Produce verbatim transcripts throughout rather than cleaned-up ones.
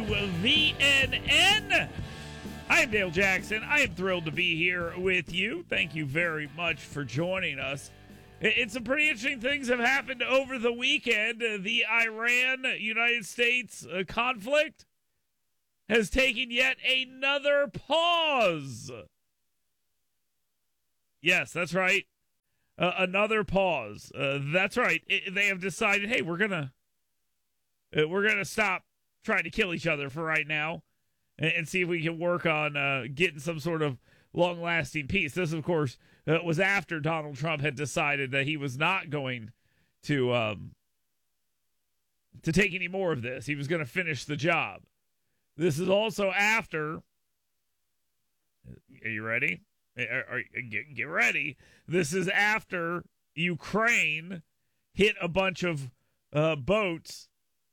V N N. I'm Dale Jackson. I am thrilled to be here with you. Thank you very much for joining us. It's some pretty interesting things have happened over the weekend. The Iran-United States conflict has taken yet another pause. Yes, that's right. Uh, another pause. Uh, that's right. It, they have decided, hey, we're gonna uh, we're gonna stop trying to kill each other for right now, and, and see if we can work on uh, getting some sort of long-lasting peace. This, of course, uh, was after Donald Trump had decided that he was not going to um, to take any more of this. He was going to finish the job. This is also after. Are you ready? Are, are, get, get ready. This is after Ukraine hit a bunch of uh, boats.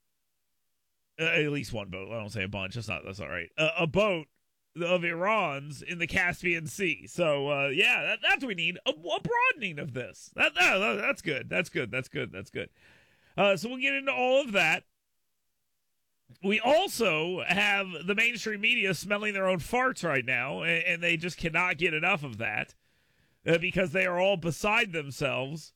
Uh, at least one boat. I don't say a bunch. That's not. That's all right. Uh, a boat of Iran's in the Caspian Sea. So uh, yeah, that, that's what we need. A, a broadening of this. That, that that's good. That's good. That's good. That's good. Uh, so we'll get into all of that. We also have the mainstream media smelling their own farts right now, and, and they just cannot get enough of that uh, because they are all beside themselves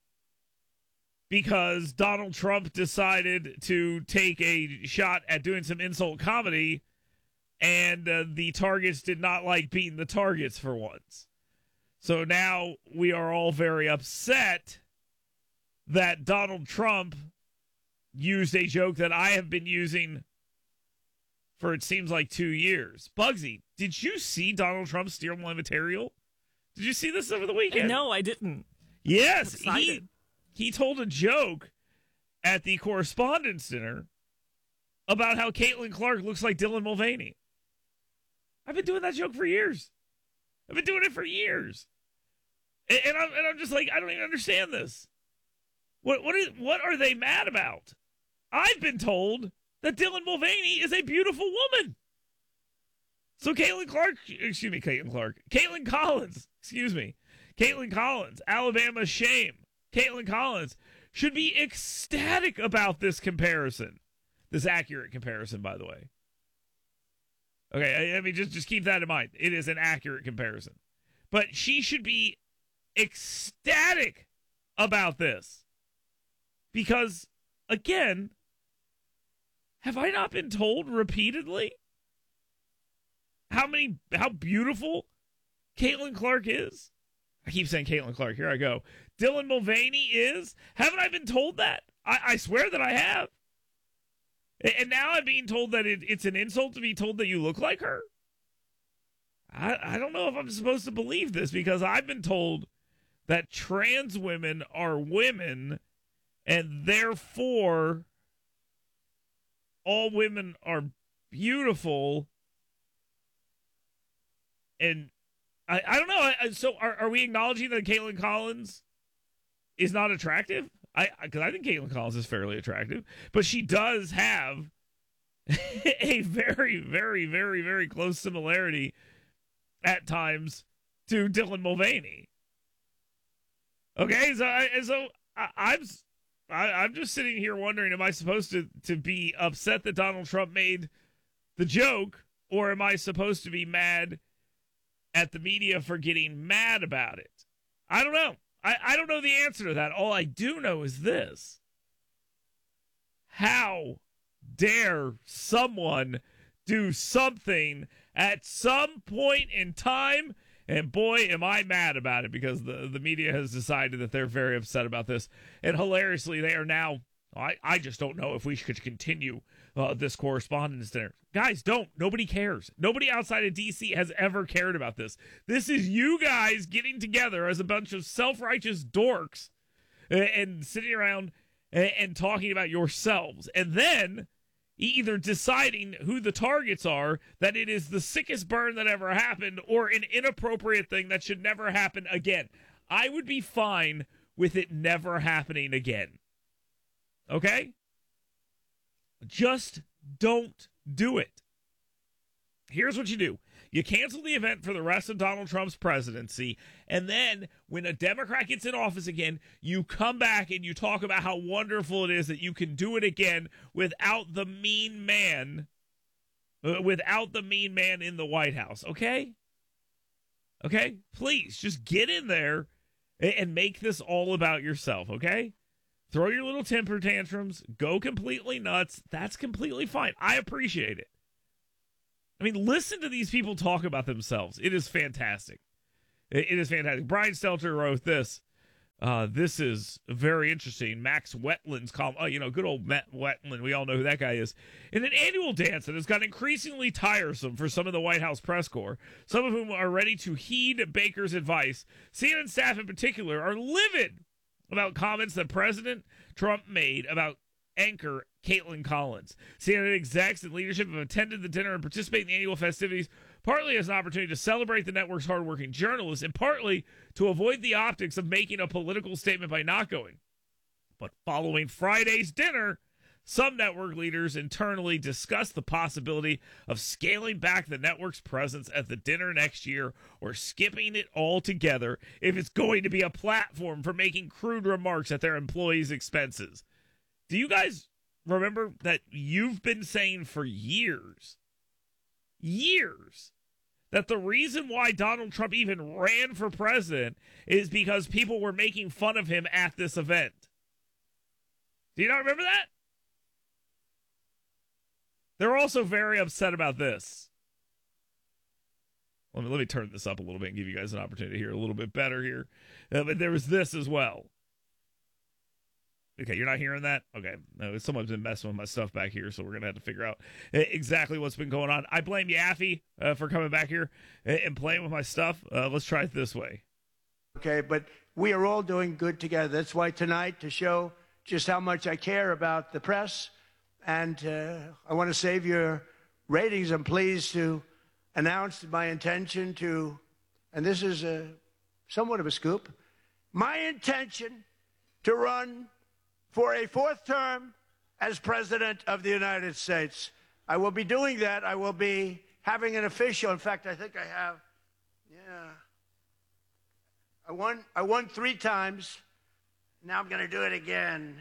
because Donald Trump decided to take a shot at doing some insult comedy, and uh, the targets did not like beating the targets for once. So now we are all very upset that Donald Trump used a joke that I have been using for it seems like two years. Bugsy, did you see Donald Trump steal my material? Did you see this over the weekend? No, I didn't. Yes, he he told a joke at the Correspondents' Dinner about how Caitlin Clark looks like Dylan Mulvaney. I've been doing that joke for years. I've been doing it for years, and, and I'm and I'm just like, I don't even understand this. What what is what are they mad about? I've been told that Dylan Mulvaney is a beautiful woman. So Caitlin Clark, excuse me, Caitlin Clark, Caitlin Collins, excuse me, Caitlin Collins, Alabama shame. Caitlin Collins should be ecstatic about this comparison, this accurate comparison, by the way. Okay, I, I mean, just, just keep that in mind. It is an accurate comparison. But she should be ecstatic about this. Because, again, have I not been told repeatedly how many, how beautiful Caitlin Clark is? I keep saying Caitlin Clark. Here I go. Dylan Mulvaney is? Haven't I been told that? I, I swear that I have. And now I'm being told that it, it's an insult to be told that you look like her? I, I don't know if I'm supposed to believe this because I've been told that trans women are women and therefore all women are beautiful. And I, I don't know. So are, are we acknowledging that Caitlin Collins is not attractive? I because I think Caitlin Collins is fairly attractive, but she does have a very, very, very, very close similarity at times to Dylan Mulvaney. Okay, so I, so I, I'm I, I'm just sitting here wondering: am I supposed to to be upset that Donald Trump made the joke, or am I supposed to be mad at the media for getting mad about it? I don't know. I, I don't know the answer to that. All I do know is this. How dare someone do something at some point in time? And boy, am I mad about it because the, the media has decided that they're very upset about this. And hilariously, they are now, I, I just don't know if we should continue uh, this Correspondents' Dinner. Guys, don't. Nobody cares. Nobody outside of D C has ever cared about this. This is you guys getting together as a bunch of self-righteous dorks and, and sitting around and, and talking about yourselves. And then either deciding who the targets are, that it is the sickest burn that ever happened, or an inappropriate thing that should never happen again. I would be fine with it never happening again. Okay? Just don't do it. Here's what you do. You cancel the event for the rest of Donald Trump's presidency, and then when a Democrat gets in office again, you come back and you talk about how wonderful it is that you can do it again without the mean man uh, without the mean man in the White House, okay? Okay? Please, just get in there and, and make this all about yourself, okay? Throw your little temper tantrums, go completely nuts. That's completely fine. I appreciate it. I mean, listen to these people talk about themselves. It is fantastic. It, it is fantastic. Brian Stelter wrote this. Uh, this is very interesting. Max Wetland's column. Oh, you know, good old Matt Wetland. We all know who that guy is. In an annual dance that has gotten increasingly tiresome for some of the White House press corps, some of whom are ready to heed Baker's advice, C N N staff in particular are livid about comments that President Trump made about anchor Caitlin Collins. C N N execs and leadership have attended the dinner and participated in the annual festivities, partly as an opportunity to celebrate the network's hardworking journalists, and partly to avoid the optics of making a political statement by not going. But following Friday's dinner, some network leaders internally discussed the possibility of scaling back the network's presence at the dinner next year or skipping it altogether if it's going to be a platform for making crude remarks at their employees' expenses. Do you guys remember that you've been saying for years, years, that the reason why Donald Trump even ran for president is because people were making fun of him at this event? Do you not remember that? They're also very upset about this. Let me, let me turn this up a little bit and give you guys an opportunity to hear a little bit better here. Uh, but there was this as well. Okay, you're not hearing that? Okay. No, someone's been messing with my stuff back here, so we're going to have to figure out exactly what's been going on. I blame Yaffe uh, for coming back here and playing with my stuff. Uh, let's try it this way. Okay, but we are all doing good together. That's why tonight, to show just how much I care about the press, and uh, I want to save your ratings, I'm pleased to announce my intention to, and this is a, somewhat of a scoop, my intention to run for a fourth term as President of the United States. I will be doing that. I will be having an official, in fact, I think I have, yeah. I won, I won three times. Now I'm going to do it again.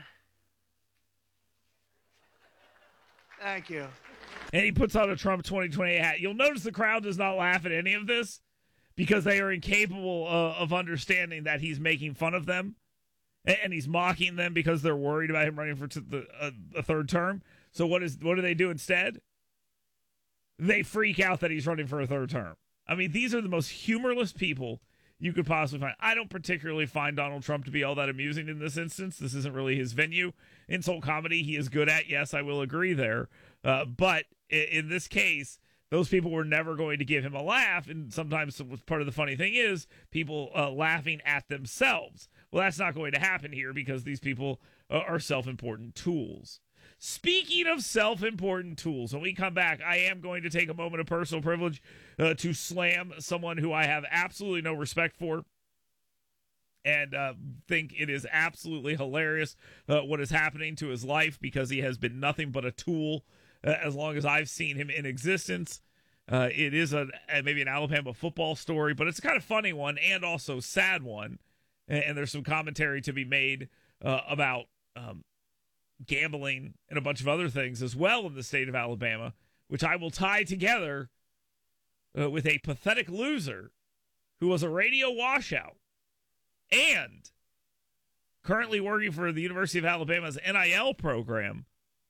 Thank you. And he puts on a Trump twenty twenty-eight hat. You'll notice the crowd does not laugh at any of this because they are incapable uh, of understanding that he's making fun of them. And he's mocking them because they're worried about him running for t- the uh, a third term. So what is what do they do instead? They freak out that he's running for a third term. I mean, these are the most humorless people you could possibly find. I don't particularly find Donald Trump to be all that amusing in this instance. This isn't really his venue. Insult comedy he is good at. Yes, I will agree there. Uh, but in, in this case, those people were never going to give him a laugh. And sometimes part of the funny thing is people uh, laughing at themselves. Well, that's not going to happen here because these people uh, are self-important tools. Speaking of self-important tools, when we come back, I am going to take a moment of personal privilege uh, to slam someone who I have absolutely no respect for and uh, think it is absolutely hilarious uh, what is happening to his life because he has been nothing but a tool uh, as long as I've seen him in existence. Uh, it is a, maybe an Alabama football story, but it's a kind of funny one and also sad one. And there's some commentary to be made uh, about um, gambling and a bunch of other things as well in the state of Alabama, which I will tie together uh, with a pathetic loser who was a radio washout and currently working for the University of Alabama's N I L program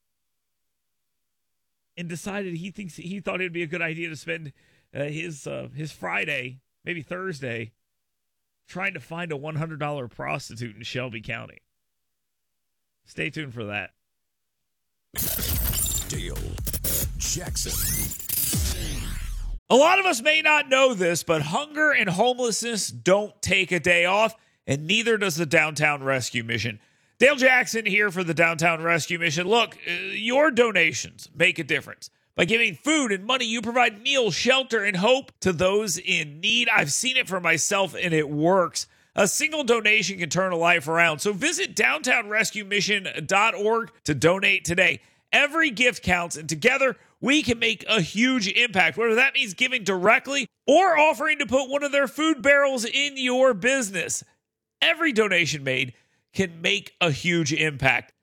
and decided he thinks he thought it'd be a good idea to spend uh, his uh, his Friday, maybe Thursday, trying to find a one hundred dollars prostitute in Shelby County. Stay tuned for that. Dale Jackson. A lot of us may not know this, but hunger and homelessness don't take a day off, and neither does the Downtown Rescue Mission. Dale Jackson here for the Downtown Rescue Mission. Look, uh, your donations make a difference. By giving food and money, you provide meals, shelter, and hope to those in need. I've seen it for myself, and it works. A single donation can turn a life around. So visit downtown rescue mission dot org to donate today. Every gift counts, and together we can make a huge impact, whether that means giving directly or offering to put one of their food barrels in your business. Every donation made can make a huge impact.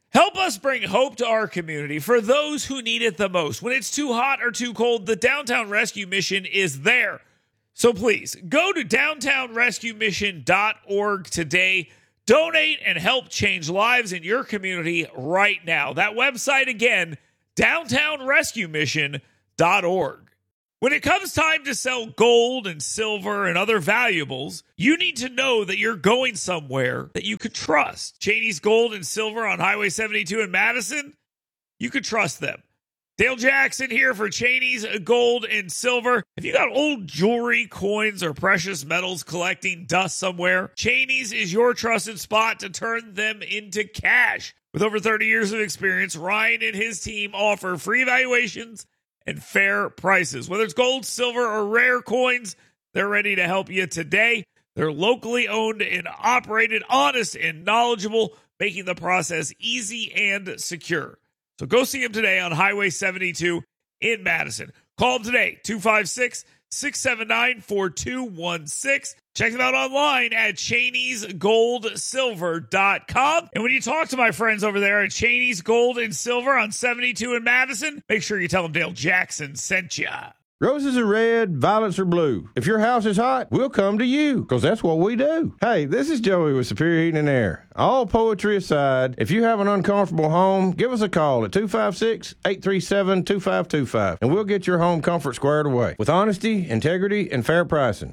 Help us bring hope to our community for those who need it the most. When it's too hot or too cold, the Downtown Rescue Mission is there. So please, go to downtown rescue mission dot org today. Donate and help change lives in your community right now. That website again, downtown rescue mission dot org. When it comes time to sell gold and silver and other valuables, you need to know that you're going somewhere that you could trust. Cheney's Gold and Silver on Highway seventy-two in Madison, you could trust them. Dale Jackson here for Cheney's Gold and Silver. If you got old jewelry, coins, or precious metals collecting dust somewhere, Cheney's is your trusted spot to turn them into cash. With over thirty years of experience, Ryan and his team offer free evaluations and fair prices. Whether it's gold, silver, or rare coins, they're ready to help you today. They're locally owned and operated, honest and knowledgeable, making the process easy and secure. So go see them today on Highway seventy-two in Madison. Call them today, two five six, six seven nine, four two one six. Check them out online at Cheneys Gold Silver dot com. And when you talk to my friends over there at Cheney's Gold and Silver on seventy-two in Madison, make sure you tell them Dale Jackson sent you. Roses are red, violets are blue. If your house is hot, we'll come to you, because that's what we do. Hey, this is Joey with Superior Heating and Air. All poetry aside, if you have an uncomfortable home, give us a call at two five six, eight three seven, two five two five, and we'll get your home comfort squared away with honesty, integrity, and fair pricing.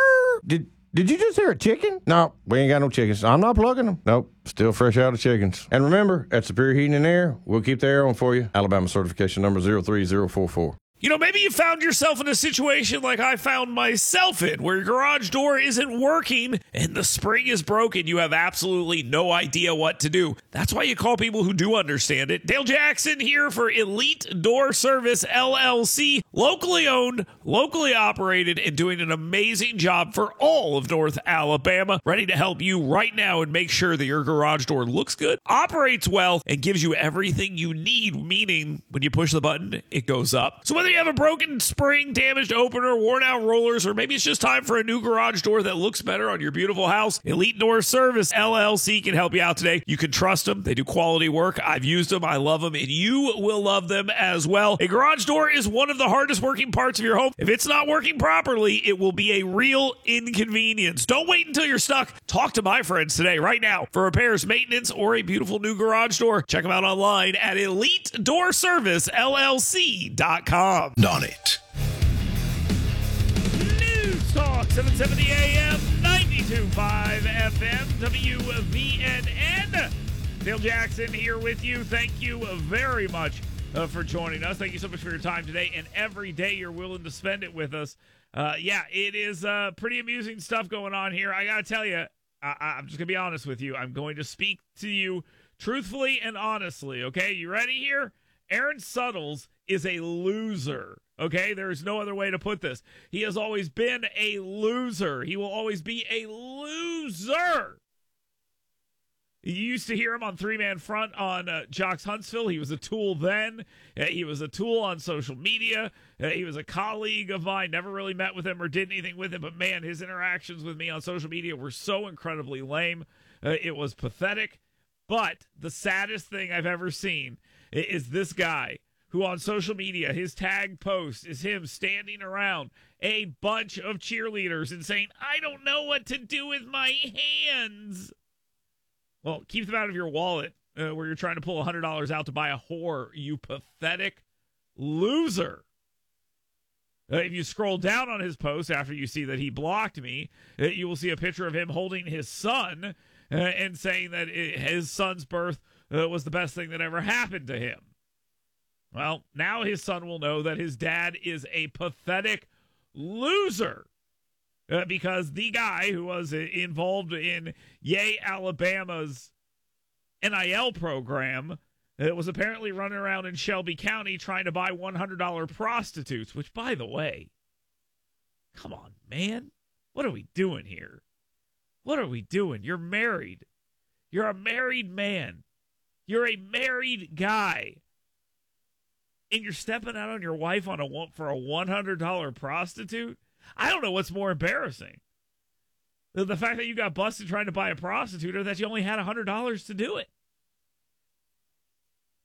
Did Did you just hear a chicken? No, we ain't got no chickens. I'm not plugging them. Nope, still fresh out of chickens. And remember, at Superior Heating and Air, we'll keep the air on for you. Alabama certification number zero three zero four four. You know, maybe you found yourself in a situation like I found myself in, where your garage door isn't working and the spring is broken. You have absolutely no idea what to do. That's why you call people who do understand it. Dale Jackson here for Elite Door Service, L L C. Locally owned, locally operated, and doing an amazing job for all of North Alabama. Ready to help you right now and make sure that your garage door looks good, operates well, and gives you everything you need, meaning when you push the button, it goes up. So whether you have a broken spring, damaged opener, worn out rollers, or maybe it's just time for a new garage door that looks better on your beautiful house, Elite Door Service, L L C can help you out today. You can trust them. They do quality work. I've used them. I love them, and you will love them as well. A garage door is one of the hardest working parts of your home. If it's not working properly, it will be a real inconvenience. Don't wait until you're stuck. Talk to my friends today, right now, for repairs, maintenance, or a beautiful new garage door. Check them out online at Elite Door Service, L L C dot com. On it. News Talk, seven seventy A M, ninety-two point five F M, W V N N. Dale Jackson here with you. Thank you very much uh, for joining us. Thank you so much for your time today and every day you're willing to spend it with us. Uh, yeah, it is uh, pretty amusing stuff going on here. I got to tell you, I- I'm just going to be honest with you. I'm going to speak to you truthfully and honestly, okay? You ready here? Aaron Suttles is a loser, okay? There's no other way to put this. He has always been a loser. He will always be a loser. You used to hear him on Three Man Front on uh, Jocks Huntsville. He was a tool then. Uh, he was a tool on social media. Uh, he was a colleague of mine. Never really met with him or did anything with him. But, man, his interactions with me on social media were so incredibly lame. Uh, it was pathetic. But the saddest thing I've ever seen is this guy who on social media, his tag post is him standing around a bunch of cheerleaders and saying, I don't know what to do with my hands. Well, keep them out of your wallet uh, where you're trying to pull one hundred dollars out to buy a whore, you pathetic loser. Uh, if you scroll down on his post after you see that he blocked me, uh, you will see a picture of him holding his son uh, and saying that it, his son's birth uh, was the best thing that ever happened to him. Well, now his son will know that his dad is a pathetic loser. Uh, because the guy who was involved in Yay Alabama's N I L program uh, was apparently running around in Shelby County trying to buy one hundred dollars prostitutes, which, by the way, come on, man. What are we doing here? What are we doing? You're married. You're a married man. You're a married guy. And you're stepping out on your wife on a for a one hundred dollars prostitute? I don't know what's more embarrassing. The, the fact that you got busted trying to buy a prostitute or that you only had one hundred dollars to do it.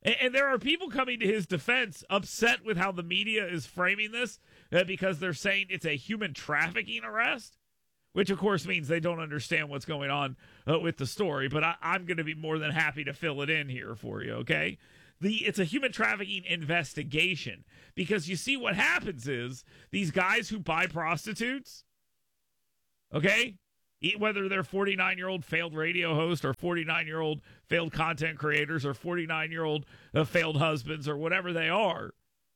And, and there are people coming to his defense upset with how the media is framing this uh, because they're saying it's a human trafficking arrest, which, of course, means they don't understand what's going on uh, with the story. But I, I'm going to be more than happy to fill it in here for you, okay? The, it's a human trafficking investigation because you see what happens is these guys who buy prostitutes, okay, whether they're forty-nine-year-old failed radio hosts or forty-nine-year-old failed content creators or forty-nine-year-old uh, failed husbands or whatever they are,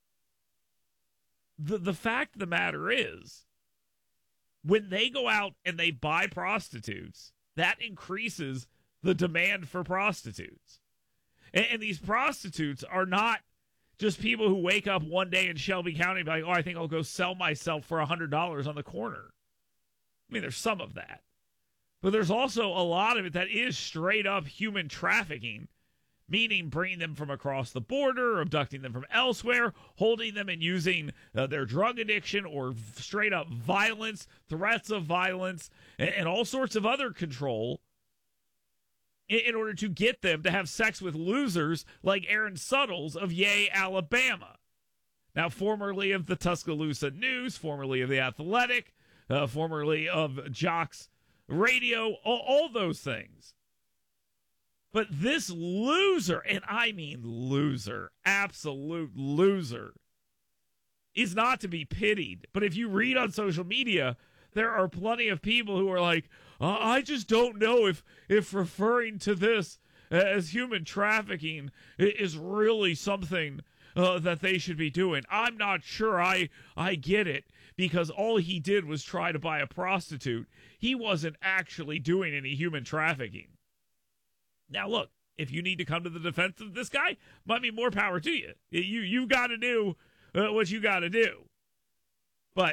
the, the fact of the matter is when they go out and they buy prostitutes, that increases the demand for prostitutes. And, and these prostitutes are not just people who wake up one day in Shelby County and be like, oh, I think I'll go sell myself for one hundred dollars on the corner. I mean, there's some of that. But there's also a lot of it that is straight up human trafficking, meaning bringing them from across the border, abducting them from elsewhere, holding them and using uh, their drug addiction or straight up violence, threats of violence, and, and all sorts of other control in, in order to get them to have sex with losers like Aaron Suttles of Yay, Alabama. Now, formerly of the Tuscaloosa News, formerly of The Athletic, uh, formerly of Jocks Radio, all, all those things. But this loser, and I mean loser, absolute loser, is not to be pitied. But if you read on social media, there are plenty of people who are like, uh, I just don't know if, if referring to this as human trafficking is really something uh, that they should be doing. I'm not sure I, I get it, because all he did was try to buy a prostitute. He wasn't actually doing any human trafficking. Now, look, if you need to come to the defense of this guy, might be more power to you. You, you've got to do uh, what you got to do. But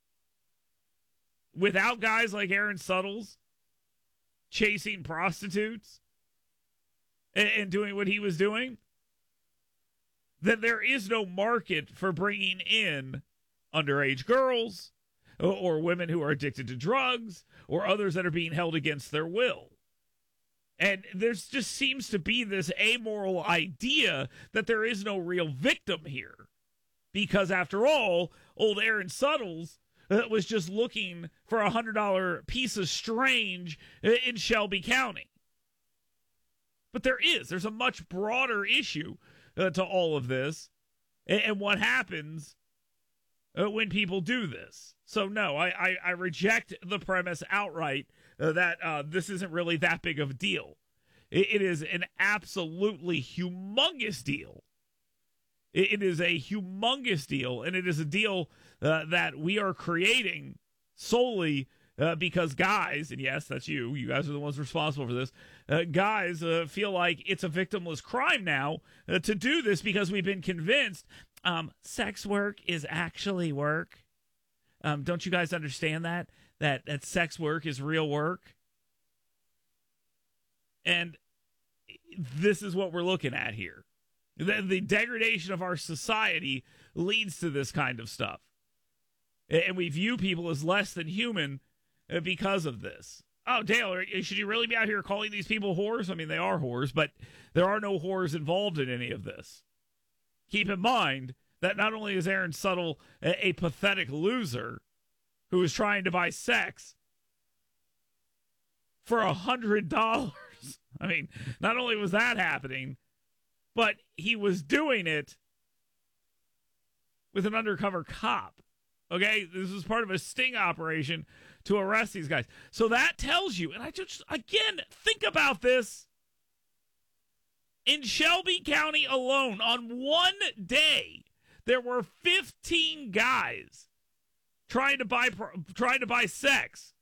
without guys like Aaron Suttles chasing prostitutes and, and doing what he was doing, then there is no market for bringing in underage girls or, or women who are addicted to drugs or others that are being held against their will. And there just seems to be this amoral idea that there is no real victim here. Because after all, old Aaron Suttles uh, was just looking for a one hundred dollars piece of strange uh, in Shelby County. But there is. There's a much broader issue uh, to all of this. And, and what happens uh, when people do this. So, no, I, I, I reject the premise outright Uh, that uh, this isn't really that big of a deal. It, it is an absolutely humongous deal. It, it is a humongous deal, and it is a deal uh, that we are creating solely uh, because guys, and yes, that's you, you guys are the ones responsible for this, uh, guys uh, feel like it's a victimless crime now uh, to do this because we've been convinced um, sex work is actually work. Um, don't you guys understand that? That that sex work is real work. And this is what we're looking at here. The, the degradation of our society leads to this kind of stuff. And we view people as less than human because of this. Oh, Dale, should you really be out here calling these people whores? I mean, they are whores, but there are no whores involved in any of this. Keep in mind that not only is Aaron Suttle a, a pathetic loser who is trying to buy sex for a hundred dollars. I mean, not only was that happening, but he was doing it with an undercover cop. Okay, this was part of a sting operation to arrest these guys. So that tells you, and I just, again, think about this. In Shelby County alone, on one day, there were fifteen guys trying to buy trying to buy sex.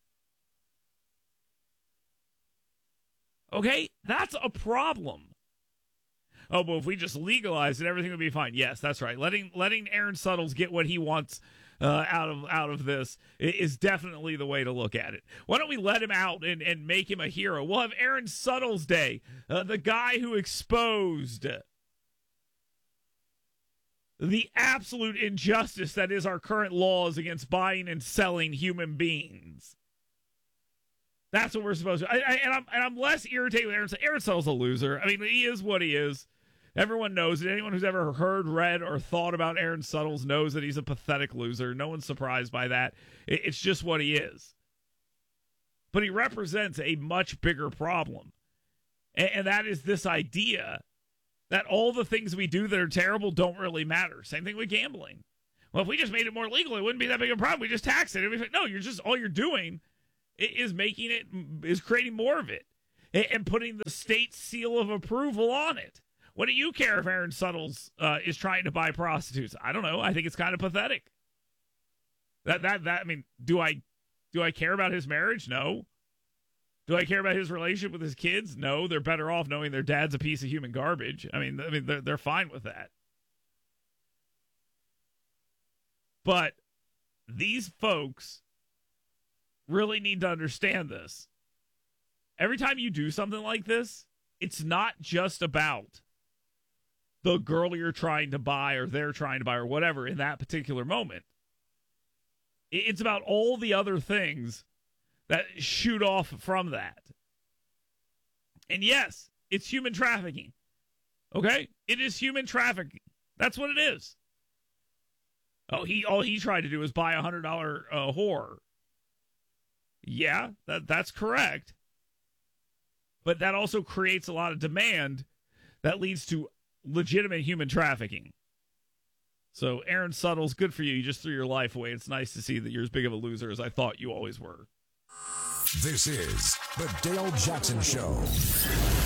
Okay, that's a problem. Oh, but if we just legalize it, everything would be fine. Yes, that's right. Letting letting Aaron Suttles get what he wants uh, out of out of this is definitely the way to look at it. Why don't we let him out and, and make him a hero? We'll have Aaron Suttles Day, uh, the guy who exposed the absolute injustice that is our current laws against buying and selling human beings. That's what we're supposed to. I, I, and I'm and I'm less irritated with Aaron. Aaron Suttles a loser. I mean, he is what he is. Everyone knows it. Anyone who's ever heard, read, or thought about Aaron Suttles knows that he's a pathetic loser. No one's surprised by that. It's just what he is. But he represents a much bigger problem. And that is this idea that all the things we do that are terrible don't really matter. Same thing with gambling. Well, if we just made it more legal, it wouldn't be that big a problem. We just tax it. No, you're just, all you're doing is making it, is creating more of it and putting the state seal of approval on it. What do you care if Aaron Suttles uh, is trying to buy prostitutes? I don't know. I think it's kind of pathetic. That that that I mean, do I do I care about his marriage? No. Do I care about his relationship with his kids? No. They're better off knowing their dad's a piece of human garbage. I mean, I mean, they're they're fine with that. But these folks really need to understand this. Every time you do something like this, it's not just about the girl you're trying to buy or they're trying to buy or whatever in that particular moment. It's about all the other things that shoot off from that. And yes, it's human trafficking. Okay? It is human trafficking. That's what it is. Oh, he all he tried to do was buy a one hundred dollars uh, whore. Yeah, that that's correct. But that also creates a lot of demand that leads to legitimate human trafficking. So, Aaron Suttles, good for you. You just threw your life away. It's nice to see that you're as big of a loser as I thought you always were. This is the Dale Jackson Show.